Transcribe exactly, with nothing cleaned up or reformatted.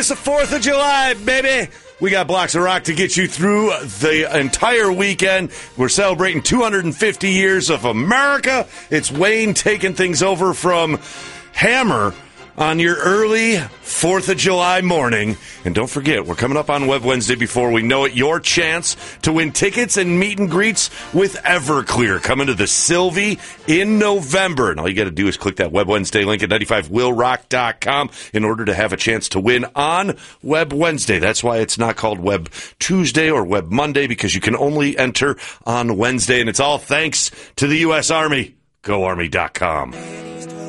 It's the fourth of July, baby. We got blocks of rock to get you through the entire weekend. We're celebrating two hundred fifty years of America. It's Wayne taking things over from Hammer on your early fourth of July morning. And don't forget, we're coming up on Web Wednesday before we know it. Your chance to win tickets and meet and greets with Everclear coming to the Sylvie in November. And all you got to do is click that Web Wednesday link at ninety-five will rock dot com in order to have a chance to win on Web Wednesday. That's why it's not called Web Tuesday or Web Monday, because you can only enter on Wednesday. And it's all thanks to the U S Army. Go Army dot com.